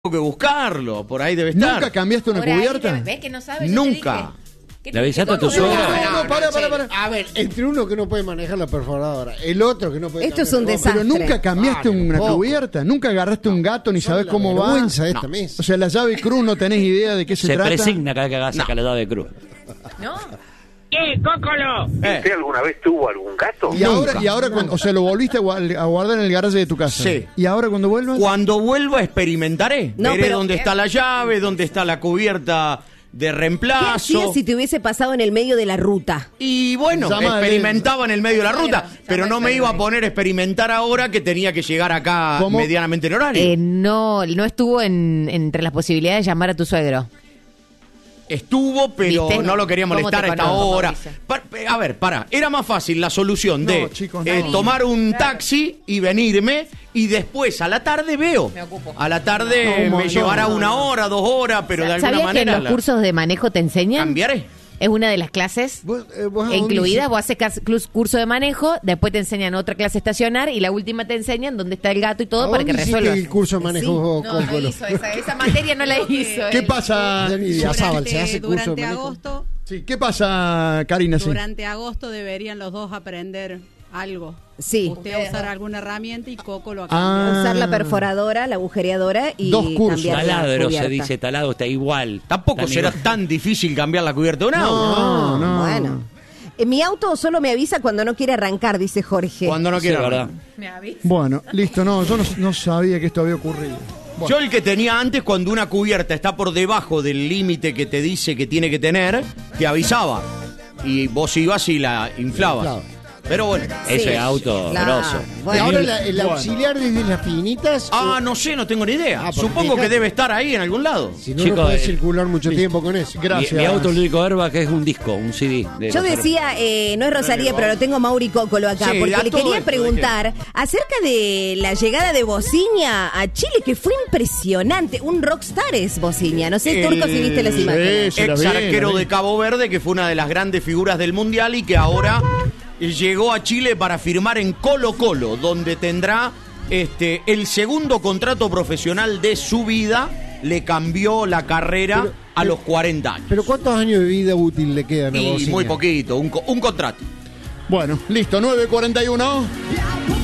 que buscarlo, por ahí debe estar. ¿Nunca cambiaste una Por ahí cubierta? ¿Ves que no sabes? Nunca. ¿Le avisaste a tu suegra? No, para. A ver, entre uno que no puede manejar la perforadora, el otro que no puede. Esto es un desastre. Pero nunca cambiaste una poco. cubierta, nunca agarraste un gato ni sabés cómo va. Vergüenza de esta mesa. O sea, la llave cruz no tenés idea de qué se Se trata. presigna cada vez que hagas sacar la llave de cruz. ¿No? ¡Cócolo! ¿Usted alguna vez tuvo algún gato? Y ahora cuando, o sea, lo volviste a guardar en el garaje de tu casa. Sí. ¿Y ahora cuando vuelvas? Cuando vuelva experimentaré. No, Veré pero- dónde está la llave, dónde está la cubierta de ¿Qué reemplazo. hacías si te hubiese pasado en el medio de la ruta? Y bueno, Llama a experimentaba en el medio de la ruta, Bueno, pero llama no me iba a experimento. poner a experimentar ahora que tenía que llegar acá ¿Cómo? medianamente en horario. No estuvo entre las posibilidades de llamar a tu suegro. Estuvo, pero ¿Viste? no lo quería ¿Cómo molestar te a esta conozco, hora. Mauricio? A ver, era más fácil la solución de No, chicos, no. tomar un taxi y venirme y después a la tarde veo. Me ocupo. A la tarde No, me llevará una hora, 2 horas, pero de alguna ¿Sabías que en manera los cursos de manejo te enseñan? cambiaré. Es una de las clases ¿Vos a dónde incluidas. hiciste? Vos haces curso de manejo, después te enseñan otra clase estacionar y la última te enseñan dónde está el gato y todo ¿A para que dónde hiciste resuelvas. el curso de manejo vos, No, no Cócolo? hizo esa materia, no la hizo. ¿Qué él. pasa? Ya ni Diazábal, ¿se hace curso de Durante manejo? agosto, Sí, ¿qué pasa, Karina? Sí. durante agosto deberían los dos aprender algo. Sí. Usted a usar alguna herramienta y Coco lo Ah. Usar la perforadora, la agujereadora y Dos cursos. cambiar la Taladro cubierta. se dice, taladro está igual. Tampoco Está será igual. tan difícil cambiar la cubierta de un auto. No. Bueno. Mi auto solo me avisa cuando no quiere arrancar, dice Jorge. Cuando no Sí, quiera. verdad. Me avisa. Bueno, listo, no, yo no sabía que esto había ocurrido. Bueno. Yo el que tenía antes, cuando una cubierta está por debajo del límite que te dice que tiene que tener, te avisaba. Y vos ibas y la inflabas. Claro. Pero bueno. Ese auto Claro. grosso. Y Bueno, ahora el auxiliar desde las finitas. Ah, no sé, no tengo ni idea. Ah, porque Supongo que fíjate. debe estar ahí en algún lado. Si no, Chicos, no puedes circular mucho tiempo con eso. Gracias. Mi auto, el único airbag es un disco, un CD. yo decía, no es Rosalía, pero lo tengo a Mauri Cócolo acá, Sí, porque a le todo quería esto, preguntar acerca de la llegada de Bociña a Chile, que fue impresionante. Un rockstar es Bociña. No sé, Turco, si viste las imágenes. Sí, la Ex vi, arquero la vi. de Cabo Verde, que fue una de las grandes figuras del Mundial y que ahora llegó a Chile para firmar en Colo-Colo, donde tendrá el segundo contrato profesional de su vida. Le cambió la carrera a los 40 años. Pero ¿cuántos años de vida útil le quedan a Y Bociña? muy poquito, un contrato. Bueno, listo, 9:41.